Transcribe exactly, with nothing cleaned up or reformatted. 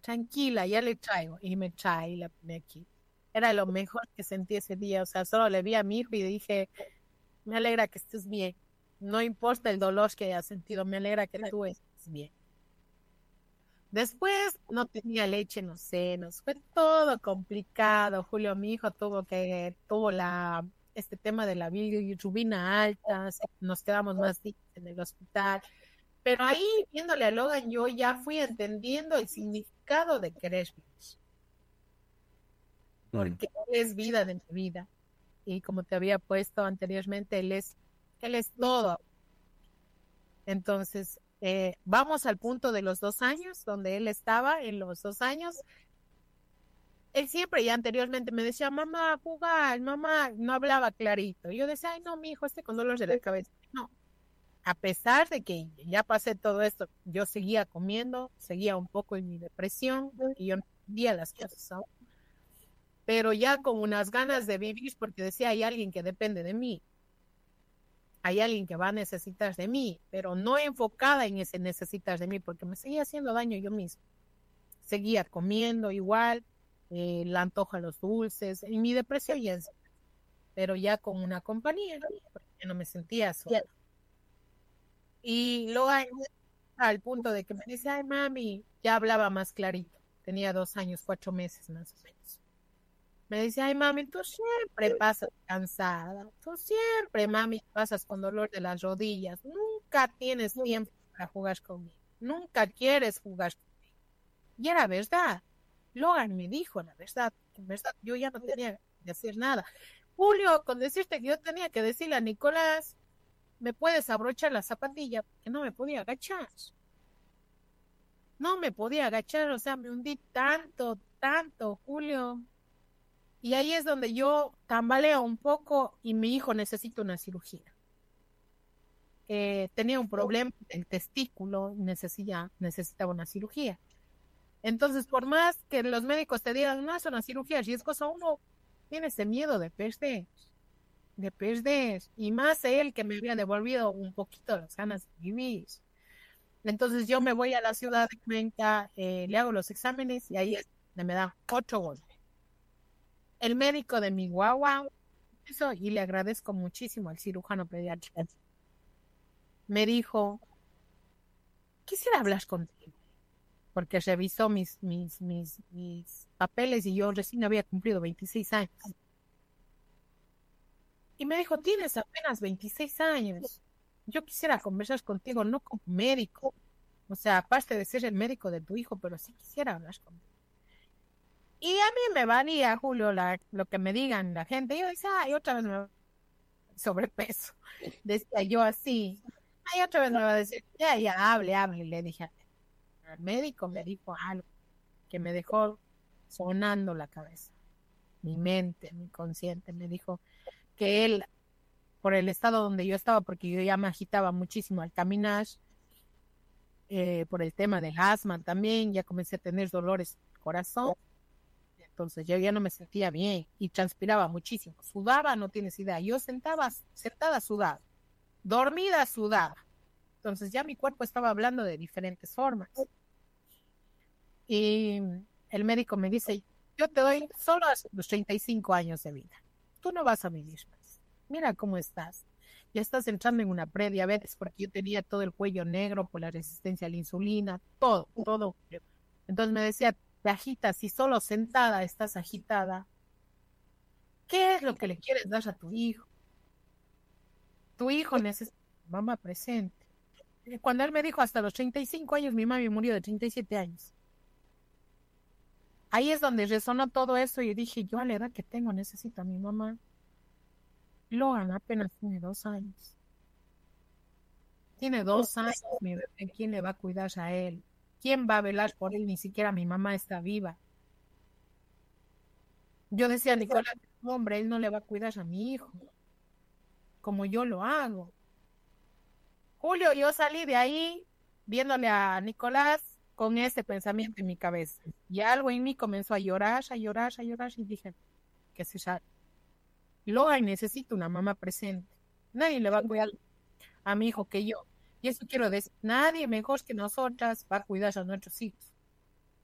tranquila, ya le traigo. Y me trae y la pone aquí. Era lo mejor que sentí ese día. O sea, solo le vi a mi hijo y dije, me alegra que estés bien. No importa el dolor que hayas sentido, me alegra que tú estés bien. Después no tenía leche en los senos, fue todo complicado. Julio, mi hijo tuvo que, tuvo la, este tema de la bilirrubina alta, se- nos quedamos más días en el hospital. Pero ahí, viéndole a Logan, yo ya fui entendiendo el significado de querer vivir, Mm. porque él es vida de mi vida. Y como te había puesto anteriormente, él es, él es todo. Entonces, eh, vamos al punto de los dos años, donde él estaba en los dos años. Él siempre ya anteriormente me decía, mamá, jugar, mamá, no hablaba clarito. Y yo decía, ay, no, mi hijo, este con dolor de la cabeza. No, a pesar de que ya pasé todo esto, yo seguía comiendo, seguía un poco en mi depresión y yo no entendía las cosas aún, pero ya con unas ganas de vivir porque decía, hay alguien que depende de mí, hay alguien que va a necesitar de mí, pero no enfocada en ese necesitar de mí porque me seguía haciendo daño yo mismo. Seguía comiendo igual, eh, la antoja los dulces, en mi depresión ya, pero ya con una compañía, porque no me sentía sola. Y luego al punto de que me dice, ay mami, ya hablaba más clarito, tenía dos años, cuatro meses más o menos. Me dice, ay mami, tú siempre pasas cansada, tú siempre, mami, pasas con dolor de las rodillas, nunca tienes tiempo para jugar conmigo, nunca quieres jugar conmigo. Y era verdad. Logan me dijo la verdad, en verdad, yo ya no tenía que hacer nada. Julio, con decirte que yo tenía que decirle a Nicolás, ¿me puedes abrochar la zapatilla? Porque no me podía agachar. No me podía agachar, o sea, me hundí tanto, tanto, Julio. Y ahí es donde yo tambaleo un poco y mi hijo necesita una cirugía. Eh, tenía un problema el testículo, necesita, necesitaba una cirugía. Entonces, por más que los médicos te digan, no es una cirugía riesgosa, uno tiene ese miedo de perder, de perder. Y más él que me había devolvido un poquito las ganas de vivir. Entonces yo me voy a la ciudad de Cuenca, eh, le hago los exámenes y ahí es donde me da ocho golpes. El médico de mi guagua, eso, y le agradezco muchísimo al cirujano pediatra, me dijo, quisiera hablar contigo, porque revisó mis, mis, mis, mis papeles y yo recién había cumplido veintiséis años. Y me dijo, tienes apenas veintiséis años. Yo quisiera conversar contigo, no como médico. O sea, aparte de ser el médico de tu hijo, pero sí quisiera hablar contigo. Y a mí me valía, Julio, la, lo que me digan la gente. Yo decía, ay, otra vez me va sobrepeso. Decía yo así. Ay, otra vez me va a decir, ya, ya, hable, hable. Le dije al médico, me dijo algo que me dejó sonando la cabeza. Mi mente, mi consciente, me dijo que él, por el estado donde yo estaba, porque yo ya me agitaba muchísimo al caminar, eh, por el tema del asma también, ya comencé a tener dolores de corazón, entonces yo ya no me sentía bien y transpiraba muchísimo, sudaba, no tienes idea, yo sentaba, sentada sudada, dormida sudada, entonces ya mi cuerpo estaba hablando de diferentes formas. Y el médico me dice, yo te doy solo hasta los treinta y cinco años de vida, tú no vas a vivir más, mira cómo estás. Ya estás entrando en una prediabetes porque yo tenía todo el cuello negro por la resistencia a la insulina, todo, todo. Entonces me decía, te agitas, si solo sentada estás agitada, ¿qué es lo que le quieres dar a tu hijo? Tu hijo necesita mamá presente. Y cuando él me dijo hasta los treinta y cinco años, mi mami murió de treinta y siete años. Ahí es donde resonó todo eso y dije, yo a la edad que tengo necesito a mi mamá. Logan apenas tiene dos años. Tiene dos años, mi bebé, ¿quién le va a cuidar a él? ¿Quién va a velar por él? Ni siquiera mi mamá está viva. Yo decía, Nicolás, hombre, él no le va a cuidar a mi hijo, como yo lo hago. Julio, yo salí de ahí viéndole a Nicolás con ese pensamiento en mi cabeza. Y algo en mí comenzó a llorar, a llorar, a llorar, y dije, que se sale. Logan necesita una mamá presente. Nadie le va a cuidar a mi hijo que yo. Y eso quiero decir, nadie mejor que nosotras va a cuidar a nuestros hijos.